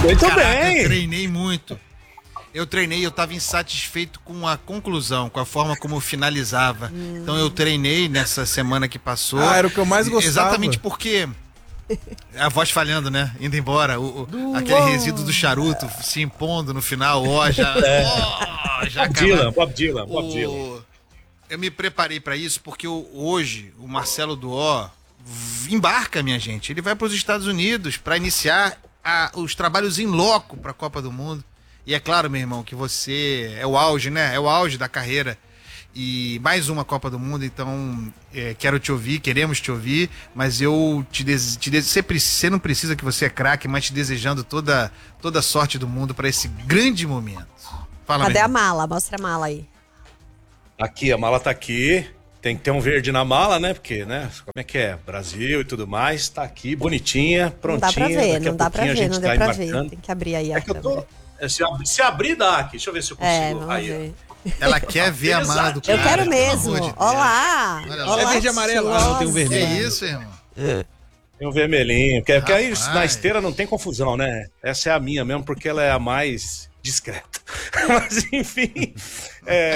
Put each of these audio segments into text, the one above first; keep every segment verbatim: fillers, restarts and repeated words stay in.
Muito Caraca, bem. Eu treinei muito. Eu treinei, eu estava insatisfeito com a conclusão, com a forma como eu finalizava. Hum. Então eu treinei nessa semana que passou. Ah, era o que eu mais gostava. Exatamente porque a voz falhando, né? Indo embora, o, o, aquele resíduo do charuto se impondo no final, ó, já... É. Ó, já Bob Dylan, Bob Dylan, Bob o... Dylan. Eu me preparei para isso porque eu, hoje o Marcelo Duó embarca, minha gente. Ele vai para os Estados Unidos para iniciar a, os trabalhos em loco para a Copa do Mundo. E é claro, meu irmão, que você é o auge, né? É o auge da carreira. E mais uma Copa do Mundo, então é, quero te ouvir, queremos te ouvir, mas eu te desejo. Te dese... você, você não precisa que você é craque, mas te desejando toda, toda a sorte do mundo para esse grande momento. Fala, Cadê a mala? Mostra a mala aí. Aqui, a mala tá aqui. Tem que ter um verde na mala, né? Porque, né? Como é que é? Brasil e tudo mais. Tá aqui, bonitinha, prontinha. Não dá pra ver, Daqui não dá pra ver, não deu tá pra embarcando. ver. Tem que abrir aí a É que eu tô... Se abrir, se abrir, dá aqui. Deixa eu ver se eu consigo. É, vamos aí, ver. Ela quer ver a mala do cara. Eu quero mesmo. De Olá. Olha É verde e amarelo. Ah, não tem um vermelho. Que isso, irmão? Tem um vermelhinho. Porque, porque aí na esteira não tem confusão, né? Essa é a minha mesmo, porque ela é a mais discreta. Mas, enfim. É...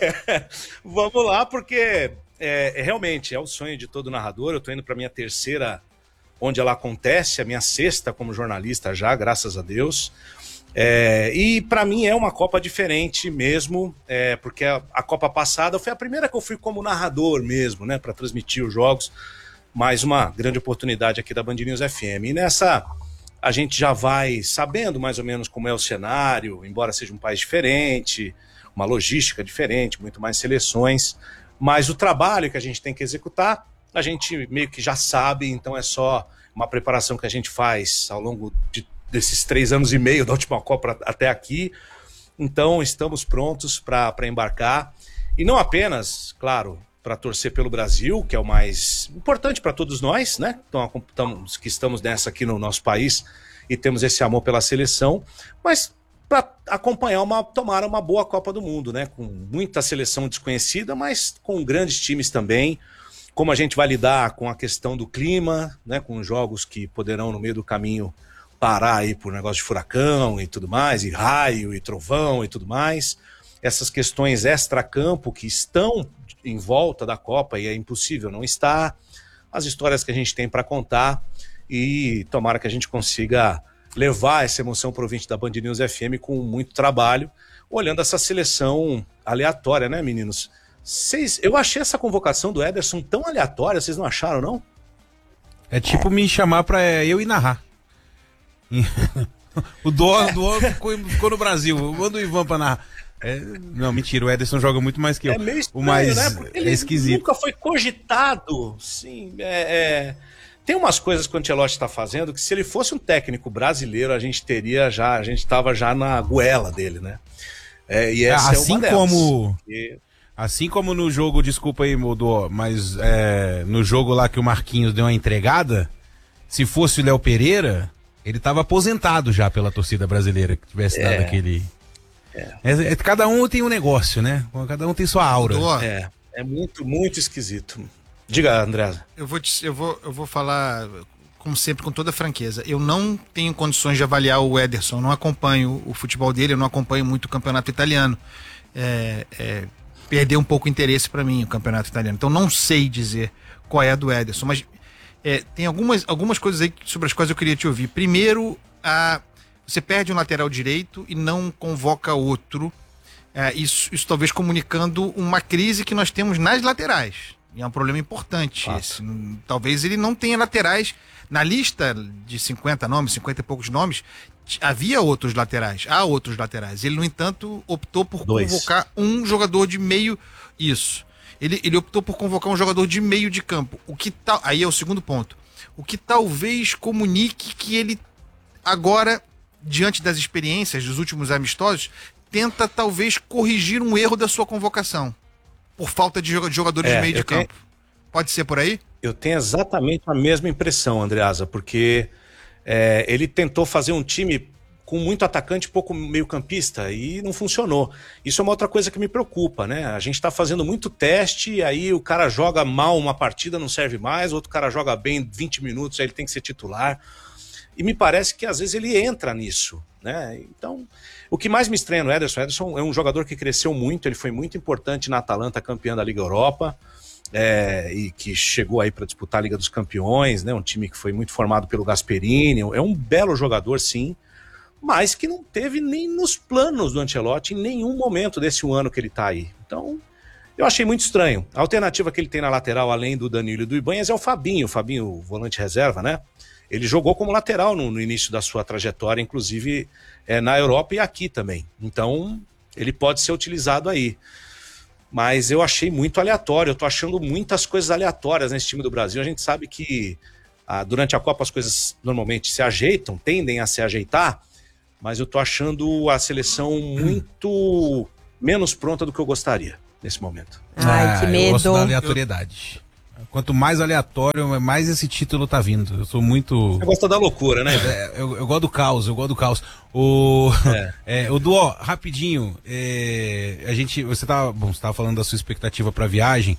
Vamos lá, porque é, é, realmente é o sonho de todo narrador. Eu tô indo pra minha terceira, onde ela acontece, a minha sexta como jornalista já, graças a Deus. É, e para mim é uma Copa diferente mesmo, é, porque a, a Copa passada foi a primeira que eu fui como narrador mesmo, né, para transmitir os jogos. Mais uma grande oportunidade aqui da Band News F M. E nessa a gente já vai sabendo mais ou menos como é o cenário, embora seja um país diferente, uma logística diferente, muito mais seleções, mas o trabalho que a gente tem que executar, a gente meio que já sabe, então é só uma preparação que a gente faz ao longo de desses três anos e meio da última Copa até aqui. Então estamos prontos para embarcar. E não apenas, claro, para torcer pelo Brasil, que é o mais importante para todos nós, né? Então, estamos, que estamos nessa aqui no nosso país e temos esse amor pela seleção, mas para acompanhar, uma, tomar uma boa Copa do Mundo, né? Com muita seleção desconhecida, mas com grandes times também. Como a gente vai lidar com a questão do clima, né? Com jogos que poderão, no meio do caminho, parar aí por negócio de furacão e tudo mais, e raio e trovão e tudo mais. Essas questões extra-campo que estão em volta da Copa e é impossível não estar. As histórias que a gente tem para contar e tomara que a gente consiga levar essa emoção para o ouvinte da Band News F M com muito trabalho, olhando essa seleção aleatória, né, meninos? Vocês, eu achei essa convocação do Ederson tão aleatória, vocês não acharam, não? É tipo me chamar para eu ir narrar. O Dó ficou, ficou no Brasil. Eu mando o Ivan pra narrar. É, não, mentira, o Ederson joga muito mais que eu. É meio estranho, o mais né? Porque ele é esquisito. nunca foi cogitado. Sim, é, é... Tem umas coisas que o Ancelotti está fazendo que se ele fosse um técnico brasileiro, a gente teria já, a gente estava já na goela dele, né? É, e essa assim é uma delas. como e... Assim como no jogo, desculpa aí, Dó, mas é, no jogo lá que o Marquinhos deu uma entregada, se fosse o Léo Pereira, ele estava aposentado já pela torcida brasileira, que tivesse é, dado aquele... É. É, é, cada um tem um negócio, né? Cada um tem sua aura. É, é muito, muito esquisito. Diga, André. Eu vou, te, eu, vou, eu vou falar, como sempre, com toda franqueza. Eu não tenho condições de avaliar o Ederson, eu não acompanho o futebol dele, eu não acompanho muito o campeonato italiano. É, é, perdeu um pouco o interesse para mim o campeonato italiano. Então não sei dizer qual é a do Ederson, mas... É, tem algumas, algumas coisas aí sobre as quais eu queria te ouvir. Primeiro, a, você perde um lateral direito e não convoca outro. É, isso, isso talvez comunicando uma crise que nós temos nas laterais. E é um problema importante esse. Talvez ele não tenha laterais. Na lista de cinquenta nomes, cinquenta e poucos nomes, havia outros laterais. Há outros laterais. Ele, no entanto, optou por Dois. convocar um jogador de meio. Isso. Ele, ele optou por convocar um jogador de meio de campo. O que tal? Aí é o segundo ponto. O que talvez comunique que ele agora, diante das experiências dos últimos amistosos, tenta talvez corrigir um erro da sua convocação. Por falta de jogadores É, de meio de tenho... campo. Pode ser por aí? Eu tenho exatamente a mesma impressão, Andreasa, porque é, ele tentou fazer um time com muito atacante, pouco meio-campista, e não funcionou. Isso é uma outra coisa que me preocupa, né? A gente tá fazendo muito teste, e aí o cara joga mal uma partida, não serve mais, outro cara joga bem vinte minutos, aí ele tem que ser titular. E me parece que às vezes ele entra nisso, né? Então, o que mais me estranha no Ederson, o Ederson é um jogador que cresceu muito, ele foi muito importante na Atalanta, campeã da Liga Europa, é, e que chegou aí para disputar a Liga dos Campeões, né? Um time que foi muito formado pelo Gasperini, é um belo jogador, sim, mas que não teve nem nos planos do Ancelotti em nenhum momento desse um ano que ele está aí. Então, eu achei muito estranho. A alternativa que ele tem na lateral, além do Danilo e do Ibanhas, é o Fabinho, o Fabinho, volante reserva, né? Ele jogou como lateral no, no início da sua trajetória, inclusive é, na Europa e aqui também. Então, ele pode ser utilizado aí. Mas eu achei muito aleatório, eu tô achando muitas coisas aleatórias nesse time do Brasil. A gente sabe que ah, durante a Copa as coisas normalmente se ajeitam, tendem a se ajeitar, mas eu tô achando a seleção muito menos pronta do que eu gostaria nesse momento. Ai, Ah, que Eu medo. gosto da aleatoriedade. Quanto mais aleatório, mais esse título tá vindo. Eu sou muito... Você gosta da loucura, né? É, eu, eu gosto do caos, eu gosto do caos. O, É. é, o Duó, rapidinho, é, a gente, você tava, bom, você tava falando da sua expectativa pra viagem,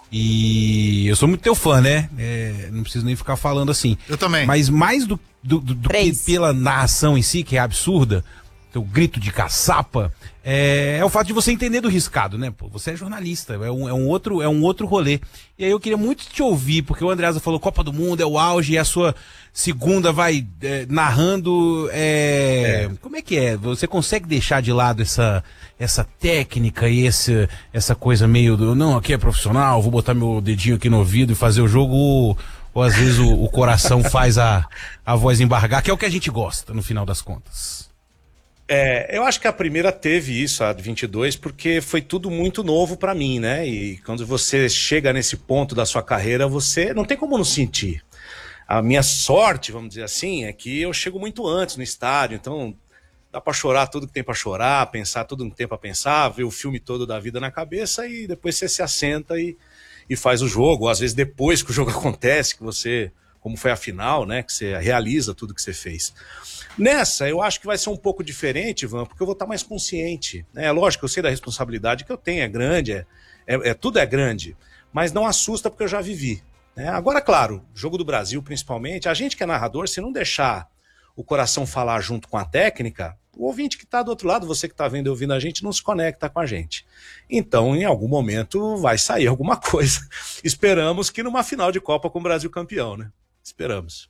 e eu sou muito teu fã, né? É, não preciso nem ficar falando assim. Eu também. Mas mais do, do, do, do que Três. pela narração em si, que é absurda, teu grito de caçapa, é, é o fato de você entender do riscado, né? Pô, você é jornalista, é um, é, um outro, é um outro rolê. E aí eu queria muito te ouvir, porque o Andreasa falou Copa do Mundo, é o auge, e a sua segunda vai é, narrando. É, É. Como é que é? Você consegue deixar de lado essa, essa técnica e esse, essa coisa meio do, não, aqui é profissional, vou botar meu dedinho aqui no ouvido e fazer o jogo, ou, ou às vezes o, o coração faz a, a voz embargar, que é o que a gente gosta, no final das contas. É, eu acho que a primeira teve isso, a de vinte e dois, porque foi tudo muito novo pra mim, né? E quando você chega nesse ponto da sua carreira, você não tem como não sentir. A minha sorte, vamos dizer assim, é que eu chego muito antes no estádio, então dá pra chorar tudo que tem pra chorar, pensar tudo que tem pra pensar, ver o filme todo da vida na cabeça e depois você se assenta e, e faz o jogo. Ou às vezes depois que o jogo acontece, que você, como foi a final, né? Que você realiza tudo que você fez. Nessa, eu acho que vai ser um pouco diferente, Ivan, porque eu vou estar mais consciente. É lógico, eu sei da responsabilidade que eu tenho, é grande, é, é, é, tudo é grande, mas não assusta porque eu já vivi. Né? Agora, claro, jogo do Brasil principalmente, a gente que é narrador, se não deixar o coração falar junto com a técnica, o ouvinte que está do outro lado, você que está vendo e ouvindo a gente, não se conecta com a gente. Então, em algum momento, vai sair alguma coisa. Esperamos que numa final de Copa com o Brasil campeão, né? Esperamos.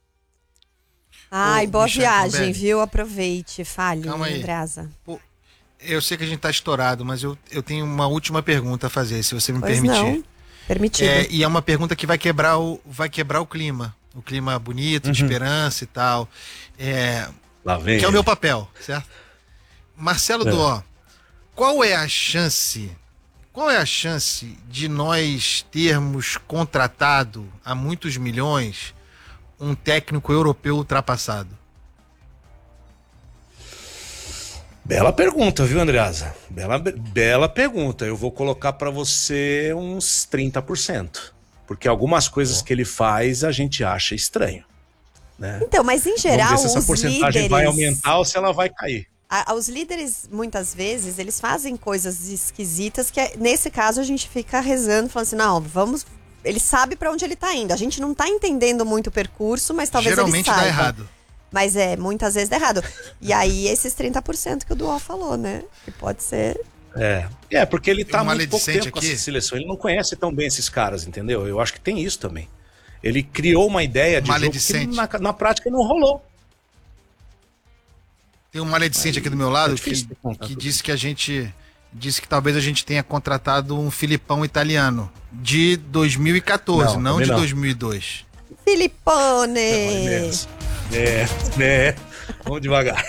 Ai, Ô, boa Michel viagem, Combelli. viu? Aproveite, fale, Calma aí. Andreasa. Pô, eu sei que a gente tá estourado, mas eu, eu tenho uma última pergunta a fazer, se você me Pois permitir. não, permitido. É, e é uma pergunta que vai quebrar o, vai quebrar o clima. O clima bonito, de esperança e tal. É, Lá vem. que é o meu papel, certo? Marcelo É. Duó, qual é a chance, qual é a chance de nós termos contratado a muitos milhões um técnico europeu ultrapassado? Bela pergunta, viu, Andreasa? Bela, bela pergunta. Eu vou colocar pra você uns trinta por cento. Porque algumas coisas que ele faz a gente acha estranho. Né? Então, mas em geral, Vamos ver se essa os porcentagem líderes... vai aumentar ou se ela vai cair. A- os líderes, muitas vezes, eles fazem coisas esquisitas que, nesse caso, a gente fica rezando, falando assim, não, vamos... Ele sabe pra onde ele tá indo. A gente não tá entendendo muito o percurso, mas talvez Geralmente ele saiba. dá errado. Mas é, muitas vezes dá errado. E aí, esses trinta por cento que o Duó falou, né? Que pode ser... É, é porque ele tá Tem um há muito pouco maledicente tempo com aqui. essa seleção. Ele não conhece tão bem esses caras, entendeu? Eu acho que tem isso também. Ele criou uma ideia de jogo Maledicente. que na, na prática não rolou. Tem um maledicente aqui do meu lado é que, difícil de contar que tudo. disse que a gente disse que talvez a gente tenha contratado um Filipão italiano de dois mil e quatorze, Não, não, também de não. dois mil e dois. Filipone! É, é, né? Vamos devagar.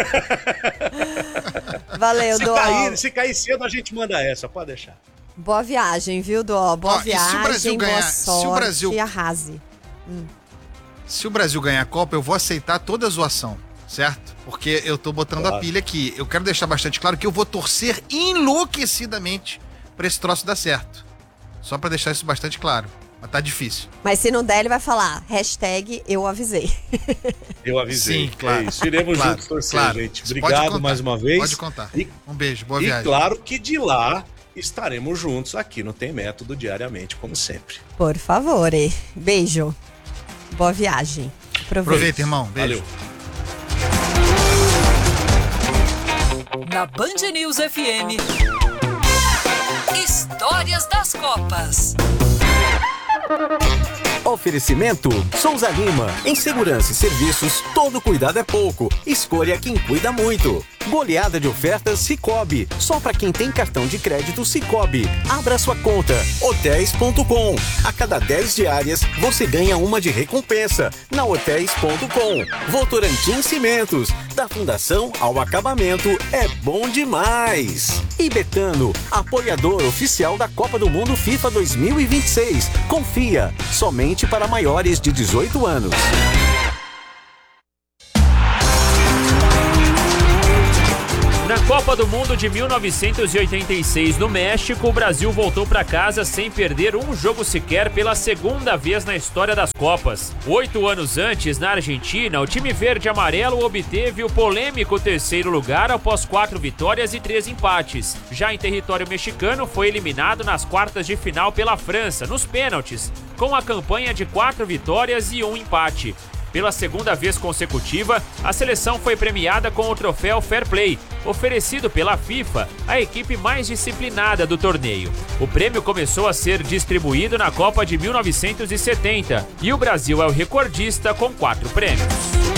Valeu, Se Duó. cair, se cair cedo, a gente manda essa, pode deixar. Boa viagem, viu, Duó? Boa Ó, e se o viagem, Brasil boa ganhar- se o sorte Brasil- e arrase. Se o Brasil ganhar a Copa, eu vou aceitar toda a zoação, certo? Porque eu tô botando Claro. a pilha aqui. Eu quero deixar bastante claro que eu vou torcer enlouquecidamente pra esse troço dar certo. Só pra deixar isso bastante claro. Mas tá difícil. Mas se não der, ele vai falar, hashtag eu avisei. Eu avisei. Sim, claro. É isso. Iremos Claro, juntos torcer, claro. gente. Você pode Obrigado contar, mais uma vez. Pode contar. E, Um beijo, boa e viagem. claro que de lá estaremos juntos aqui no Tem Método diariamente, como sempre. Por favor, e beijo. Boa viagem. Aproveita. Aproveita, irmão. Beijo. Valeu. Na Band News F M, Histórias das Copas. Oferecimento Souza Lima. Em segurança e serviços, todo cuidado é pouco. Escolha quem cuida muito. Goleada de ofertas Sicoob. Só para quem tem cartão de crédito Sicoob. Abra sua conta. hotéis ponto com. A cada dez diárias, você ganha uma de recompensa. Na hotéis ponto com. Votorantim Cimentos. Da fundação ao acabamento, é bom demais. E Betano, apoiador oficial da Copa do Mundo FIFA dois mil e vinte e seis. Confia, somente para maiores de dezoito anos. Na Copa do Mundo de mil novecentos e oitenta e seis, no México, o Brasil voltou para casa sem perder um jogo sequer pela segunda vez na história das Copas. Oito anos antes, na Argentina, o time verde-amarelo obteve o polêmico terceiro lugar após quatro vitórias e três empates. Já em território mexicano, foi eliminado nas quartas de final pela França, nos pênaltis, com a campanha de quatro vitórias e um empate. Pela segunda vez consecutiva, a seleção foi premiada com o troféu Fair Play, oferecido pela FIFA à equipe mais disciplinada do torneio. O prêmio começou a ser distribuído na Copa de mil novecentos e setenta e o Brasil é o recordista com quatro prêmios.